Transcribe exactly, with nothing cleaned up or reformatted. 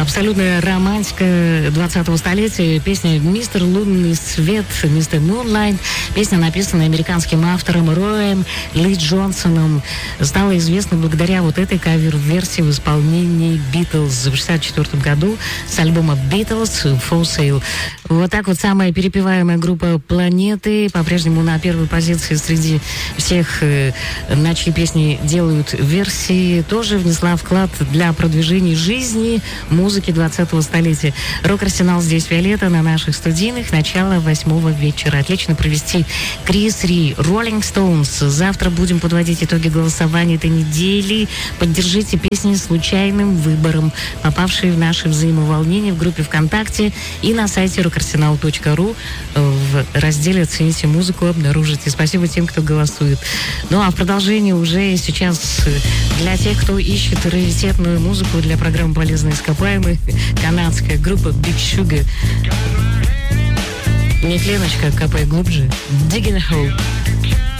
Абсолютная романтика двадцатого столетия. Песня «Мистер Лунный свет», «Мистер Moonlight». Песня, написанная американским автором Роем Ли Джонсоном, стала известна благодаря вот этой кавер-версии в исполнении Битлз в шестьдесят четвёртом году с альбома «Битлз» «For Sale». Вот так вот самая перепеваемая группа планеты по-прежнему на первой позиции среди всех, на чьи песни делают версии, тоже внесла вклад для продвижения жизни музыки двадцатого столетия. Рок-арсенал здесь Виолетта на наших студийных. Начало восьмого вечера. Отлично провести Крис Ри, Rolling Stones. Завтра будем подводить итоги голосования этой недели. Поддержите песни случайным выбором, попавшие в наши взаимоволнения в группе ВКонтакте и на сайте рок арсенал точка ру в разделе «Оцените музыку» обнаружите. Спасибо тем, кто голосует. Ну а в продолжении уже сейчас для тех, кто ищет раритетную музыку для программы «Полезные ископаемые», канадская группа Big Sugar. Нет, Леночка, копай глубже. Digging a Hole.